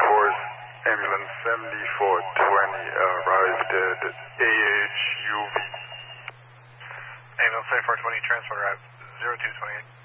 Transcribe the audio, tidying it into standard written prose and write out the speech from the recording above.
force, ambulance 7420 arrived at AHUV. Ambulance 7420, transport arrived 0228.